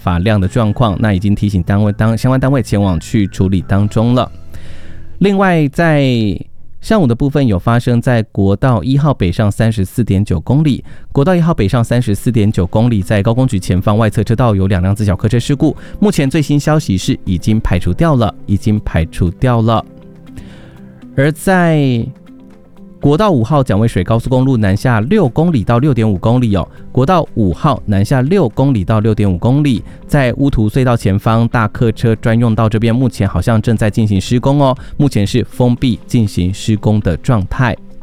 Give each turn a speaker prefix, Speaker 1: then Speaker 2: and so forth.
Speaker 1: 法亮的状况，那已经提醒相关单位前往去处理当中了。另外在上午的部分有发生在国道1号北上 34.9 公里，国道1号北上 34.9 公里，在高工局前方外侧车道有2辆自小客车事故，目前最新消息是已经排除掉了。而在国道5号蒋渭水高速公路南下6公里到 6.5 公里国道5号南下6公里到 6.5 公里，在乌涂隧道前方大客车专用道这边目前好像正在进行施工目前是封闭进行施工的状态。